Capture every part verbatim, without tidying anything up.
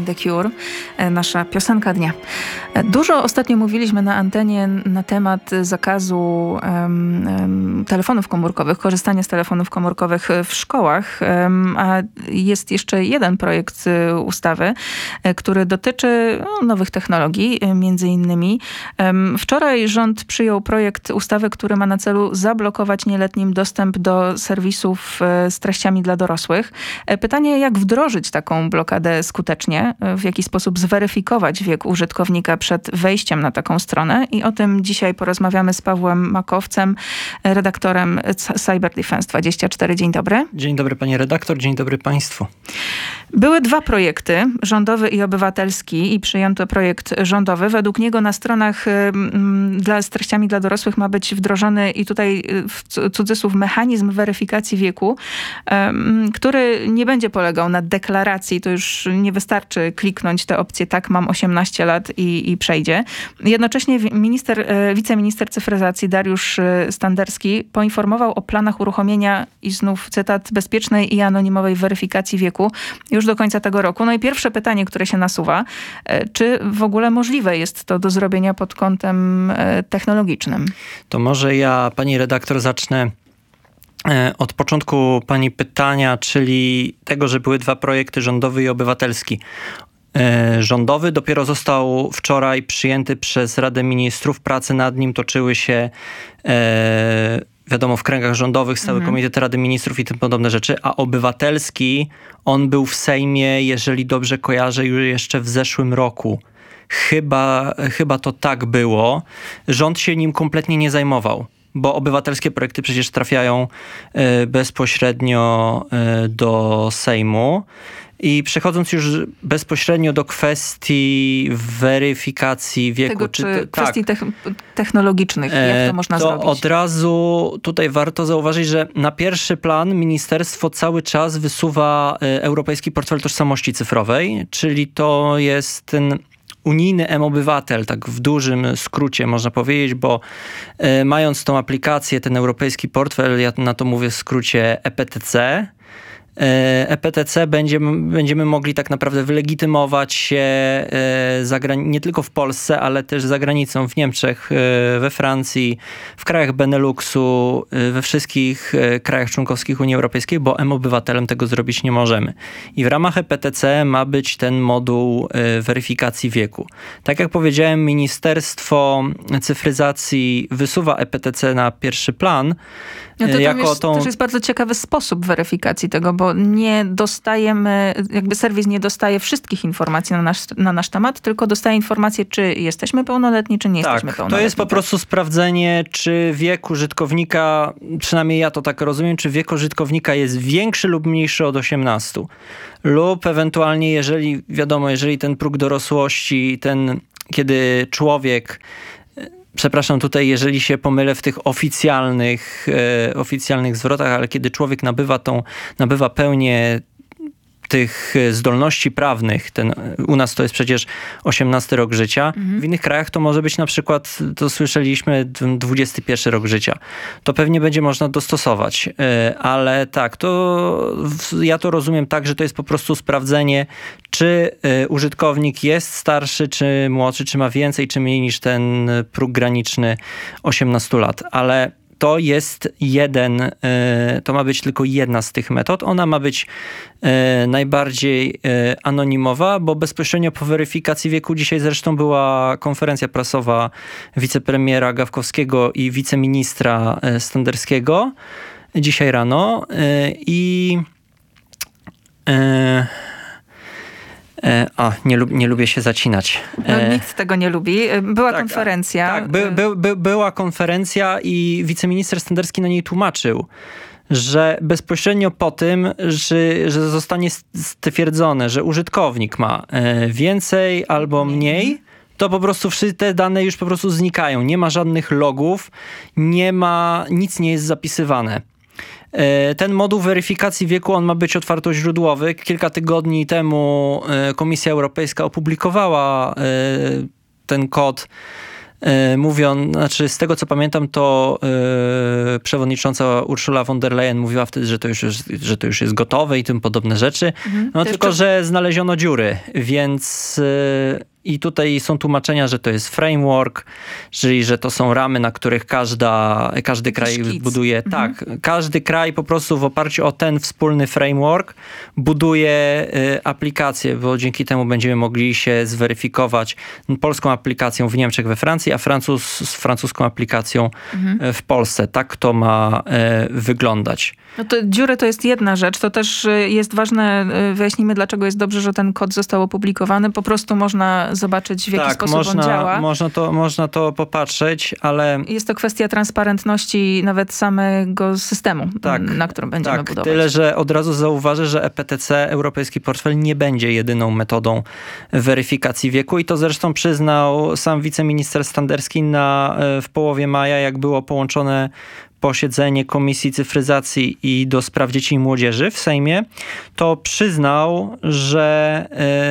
Cobain, The Cure, nasza piosenka dnia. Dużo ostatnio mówiliśmy na antenie na temat zakazu um, um, telefonów komórkowych, korzystania z telefonów komórkowych w szkołach, um, a jest jeszcze jeden projekt ustawy, który dotyczy no, nowych technologii, między innymi. Um, wczoraj rząd przyjął projekt ustawy, który ma na celu zablokować nieletnim dostęp do serwisów z treściami dla dorosłych. Pytanie, jak wdrożyć taką blokadę skutecznie, w jaki sposób zweryfikować wiek użytkownika przed wejściem na taką stronę i o tym dzisiaj porozmawiamy z Pawłem Makowcem, redaktorem Cyber Defense dwadzieścia cztery. Dzień dobry. Dzień dobry pani redaktor, dzień dobry państwu. Były dwa projekty, rządowy i obywatelski, i przyjęto projekt rządowy. Według niego na stronach m, dla, z treściami dla dorosłych ma być wdrożony i tutaj w cudzysłów mechanizm weryfikacji wieku, um, który nie będzie polegał na deklaracji. To już nie wystarczy kliknąć tę opcję tak, mam osiemnaście lat i, i przejdzie. Jednocześnie minister, wiceminister cyfryzacji Dariusz Standerski poinformował o planach uruchomienia i znów cytat, bezpiecznej i anonimowej weryfikacji wieku już do końca tego roku. No i pierwsze pytanie, które się nasuwa, czy w ogóle możliwe jest to do zrobienia pod kątem technologicznym? To może ja, pani redaktor, zacznę od początku pani pytania, czyli tego, że były dwa projekty, rządowy i obywatelski. Rządowy dopiero został wczoraj przyjęty przez Radę Ministrów. Prace nad nim toczyły się e, wiadomo, w kręgach rządowych, stały mhm. komitet Rady Ministrów i tym podobne rzeczy, a obywatelski, on był w Sejmie, jeżeli dobrze kojarzę, już jeszcze w zeszłym roku. Chyba, chyba to tak było. Rząd się nim kompletnie nie zajmował, bo obywatelskie projekty przecież trafiają y, bezpośrednio y, do Sejmu. I przechodząc już bezpośrednio do kwestii weryfikacji wieku. Tego, czy, czy kwestii tak, technologicznych, jak to można to zrobić? Od razu tutaj warto zauważyć, że na pierwszy plan ministerstwo cały czas wysuwa Europejski Portfel Tożsamości Cyfrowej, czyli to jest ten unijny M-Obywatel, tak w dużym skrócie można powiedzieć, bo y, mając tą aplikację, ten europejski portfel, ja na to mówię w skrócie E P T C, E P T C będziemy, będziemy mogli tak naprawdę wylegitymować się nie tylko w Polsce, ale też za granicą, w Niemczech, we Francji, w krajach Beneluxu, we wszystkich krajach członkowskich Unii Europejskiej, bo M-Obywatelem tego zrobić nie możemy. I w ramach E P T C ma być ten moduł weryfikacji wieku. Tak jak powiedziałem, Ministerstwo Cyfryzacji wysuwa E P T C na pierwszy plan. No to jako jest, tą... też jest bardzo ciekawy sposób weryfikacji tego, bo nie dostajemy, jakby serwis nie dostaje wszystkich informacji na nasz, na nasz temat, tylko dostaje informacje, czy jesteśmy pełnoletni, czy nie tak, jesteśmy pełnoletni. To jest po prostu sprawdzenie, czy wiek użytkownika, przynajmniej ja to tak rozumiem, czy wiek użytkownika jest większy lub mniejszy od osiemnastu. Lub ewentualnie, jeżeli, wiadomo, jeżeli ten próg dorosłości, ten, kiedy człowiek... Przepraszam tutaj, jeżeli się pomylę w tych oficjalnych, e, oficjalnych zwrotach, ale kiedy człowiek nabywa tą, nabywa pełnię tych zdolności prawnych, ten, u nas to jest przecież osiemnasty rok życia, mhm. w innych krajach to może być na przykład, to słyszeliśmy, dwudziesty pierwszy rok życia. To pewnie będzie można dostosować, ale tak, to ja to rozumiem tak, że to jest po prostu sprawdzenie, czy użytkownik jest starszy, czy młodszy, czy ma więcej, czy mniej niż ten próg graniczny osiemnastu lat, ale to jest jeden, to ma być tylko jedna z tych metod. Ona ma być najbardziej anonimowa, bo bezpośrednio po weryfikacji wieku, dzisiaj zresztą była konferencja prasowa wicepremiera Gawkowskiego i wiceministra Standerskiego dzisiaj rano i A, nie, lub, nie lubię się zacinać. No, nikt tego nie lubi. Była tak, konferencja. Tak, by, by, by, była konferencja i wiceminister Standerski na niej tłumaczył, że bezpośrednio po tym, że, że zostanie stwierdzone, że użytkownik ma więcej albo mniej, to po prostu te dane już po prostu znikają. Nie ma żadnych logów, nie ma, nic nie jest zapisywane. Ten moduł weryfikacji wieku, on ma być otwartoźródłowy. Kilka tygodni temu Komisja Europejska opublikowała ten kod mówią, znaczy z tego co pamiętam, to yy, przewodnicząca Ursula von der Leyen mówiła wtedy, że to już jest, że to już jest gotowe i tym podobne rzeczy. Mhm. No tylko, jeszcze... że znaleziono dziury, więc... Yy, I tutaj są tłumaczenia, że to jest framework, czyli że to są ramy, na których każda, każdy kraj Szkic. buduje. Mhm. Tak, każdy kraj po prostu w oparciu o ten wspólny framework buduje y, aplikację, bo dzięki temu będziemy mogli się zweryfikować polską aplikacją w Niemczech, we Francji, a Francuz z francuską aplikacją mhm. w Polsce. Tak to ma y, wyglądać. No to dziury to jest jedna rzecz. To też jest ważne, wyjaśnijmy, dlaczego jest dobrze, że ten kod został opublikowany. Po prostu można zobaczyć, w jaki tak, sposób można, on działa. Można to, można to popatrzeć, ale... Jest to kwestia transparentności nawet samego systemu, tak, na którym będziemy tak, budować. Tyle, że od razu zauważę, że E P T C, Europejski Portfel, nie będzie jedyną metodą weryfikacji wieku i to zresztą przyznał sam wiceminister Standerski na, w połowie maja, jak było połączone posiedzenie Komisji Cyfryzacji i do Spraw Dzieci i Młodzieży w Sejmie, to przyznał, że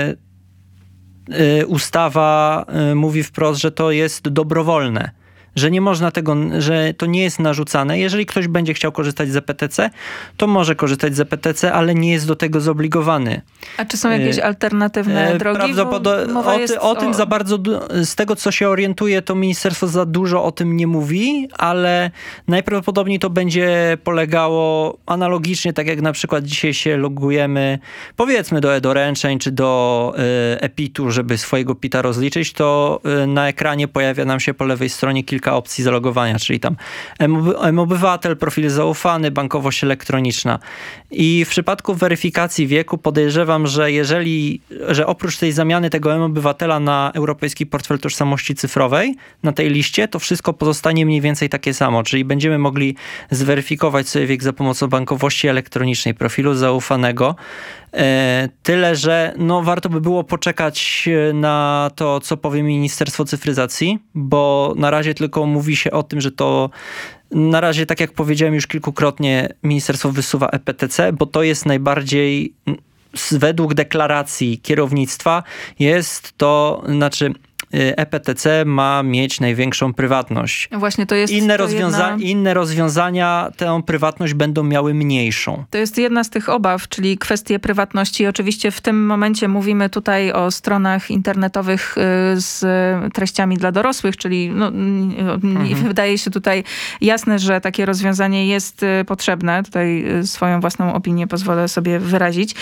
y, y, ustawa y, mówi wprost, że to jest dobrowolne. Że nie można tego, że to nie jest narzucane. Jeżeli ktoś będzie chciał korzystać z E P T C, to może korzystać z E P T C, ale nie jest do tego zobligowany. A czy są jakieś alternatywne drogi? Prawdopodobnie o, ty, o tym o... za bardzo, z tego co się orientuję, to ministerstwo za dużo o tym nie mówi, ale najprawdopodobniej to będzie polegało analogicznie, tak jak na przykład dzisiaj się logujemy, powiedzmy do e-doręczeń czy do y, e-pitu, żeby swojego pita rozliczyć, to y, na ekranie pojawia nam się po lewej stronie kilka opcji zalogowania, czyli tam M-Obywatel, profil zaufany, bankowość elektroniczna. I w przypadku weryfikacji wieku podejrzewam, że jeżeli, że oprócz tej zamiany tego M-Obywatela na Europejski Portfel Tożsamości Cyfrowej, na tej liście, to wszystko pozostanie mniej więcej takie samo, czyli będziemy mogli zweryfikować sobie wiek za pomocą bankowości elektronicznej, profilu zaufanego. Tyle, że no, warto by było poczekać na to, co powie Ministerstwo Cyfryzacji, bo na razie tylko mówi się o tym, że to na razie, tak jak powiedziałem już kilkukrotnie, ministerstwo wysuwa E P T C, bo to jest najbardziej, według deklaracji kierownictwa, jest to, znaczy E P T C ma mieć największą prywatność. Właśnie to jest inne, to rozwiąza- jedna... inne rozwiązania tę prywatność będą miały mniejszą. To jest jedna z tych obaw, czyli kwestie prywatności. Oczywiście w tym momencie mówimy tutaj o stronach internetowych z treściami dla dorosłych, czyli no, mhm. wydaje się tutaj jasne, że takie rozwiązanie jest potrzebne. Tutaj swoją własną opinię pozwolę sobie wyrazić.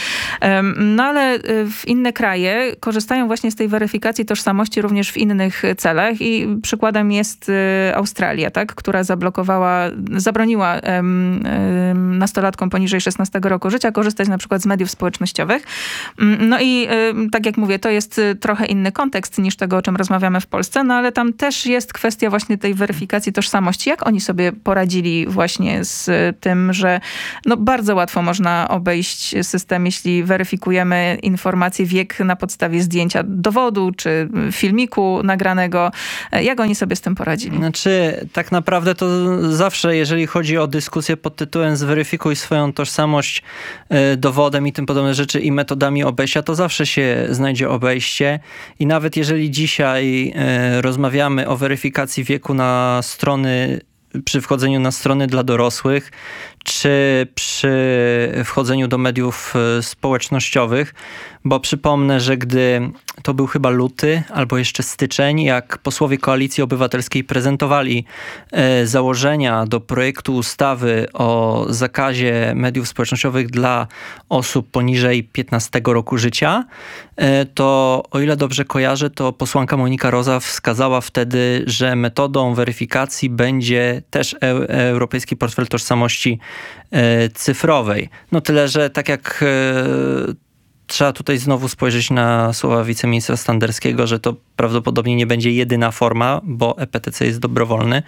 No ale w inne kraje korzystają właśnie z tej weryfikacji tożsamości również w innych celach i przykładem jest Australia, tak, która zablokowała, zabroniła um, um, nastolatkom poniżej szesnastego roku życia korzystać na przykład z mediów społecznościowych. No i um, tak jak mówię, to jest trochę inny kontekst niż tego, o czym rozmawiamy w Polsce, no ale tam też jest kwestia właśnie tej weryfikacji tożsamości. Jak oni sobie poradzili właśnie z tym, że no bardzo łatwo można obejść system, jeśli weryfikujemy informację wiek na podstawie zdjęcia dowodu czy filmiku nagranego. Jak oni sobie z tym poradzili? Znaczy, tak naprawdę to zawsze, jeżeli chodzi o dyskusję pod tytułem zweryfikuj swoją tożsamość dowodem i tym podobne rzeczy i metodami obejścia, to zawsze się znajdzie obejście. I nawet jeżeli dzisiaj rozmawiamy o weryfikacji wieku na strony, przy wchodzeniu na strony dla dorosłych, czy przy wchodzeniu do mediów społecznościowych, bo przypomnę, że gdy to był chyba luty albo jeszcze styczeń, jak posłowie Koalicji Obywatelskiej prezentowali e, założenia do projektu ustawy o zakazie mediów społecznościowych dla osób poniżej piętnastego roku życia, e, to o ile dobrze kojarzę, to posłanka Monika Rosa wskazała wtedy, że metodą weryfikacji będzie też e, Europejski Portfel Tożsamości e, Cyfrowej. No tyle, że tak jak e, trzeba tutaj znowu spojrzeć na słowa wiceministra Standerskiego, że to prawdopodobnie nie będzie jedyna forma, bo E P T C jest dobrowolny.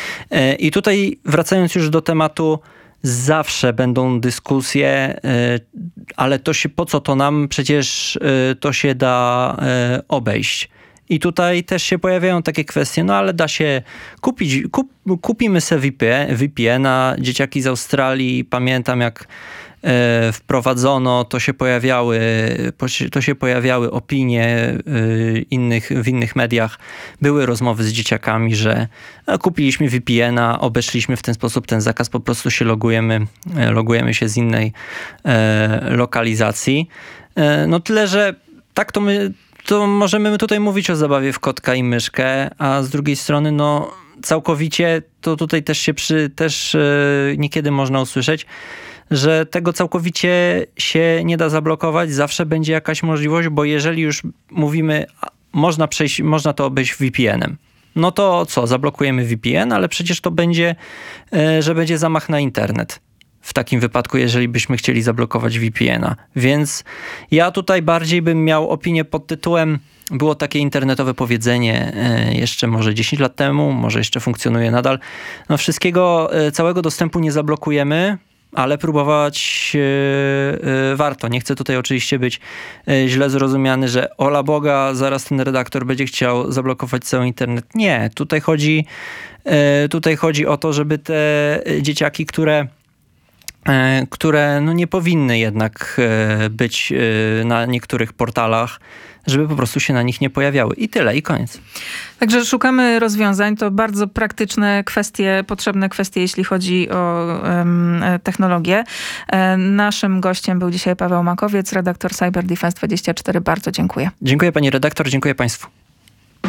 I tutaj wracając już do tematu, zawsze będą dyskusje, ale to się, po co to nam? Przecież to się da obejść. I tutaj też się pojawiają takie kwestie, no ale da się kupić, kup, kupimy sobie V P N, a dzieciaki z Australii, pamiętam jak wprowadzono, to się pojawiały, to się pojawiały opinie innych, w innych mediach. Były rozmowy z dzieciakami, że kupiliśmy V P N a, obeszliśmy w ten sposób ten zakaz, po prostu się logujemy, logujemy się z innej lokalizacji. No tyle, że tak to my, to możemy tutaj mówić o zabawie w kotka i myszkę, a z drugiej strony no całkowicie, to tutaj też się przy, też niekiedy można usłyszeć, że tego całkowicie się nie da zablokować, zawsze będzie jakaś możliwość, bo jeżeli już mówimy, można przejść, można to obejść V P N em. No to co, zablokujemy V P N, ale przecież to będzie, że będzie zamach na internet. W takim wypadku, jeżeli byśmy chcieli zablokować V P N a. Więc ja tutaj bardziej bym miał opinię pod tytułem, było takie internetowe powiedzenie jeszcze może dziesięć lat temu, może jeszcze funkcjonuje nadal. No wszystkiego, całego dostępu nie zablokujemy, ale próbować yy, warto. Nie chcę tutaj oczywiście być yy, źle zrozumiany, że ola Boga, zaraz ten redaktor będzie chciał zablokować cały internet. Nie, tutaj chodzi, yy, tutaj chodzi o to, żeby te dzieciaki, które które no nie powinny jednak być na niektórych portalach, żeby po prostu się na nich nie pojawiały. I tyle, i koniec. Także szukamy rozwiązań. To bardzo praktyczne kwestie, potrzebne kwestie, jeśli chodzi o um, technologię. E, naszym gościem był dzisiaj Paweł Makowiec, redaktor Cyber Defense dwadzieścia cztery. Bardzo dziękuję. Dziękuję pani redaktor, dziękuję państwu.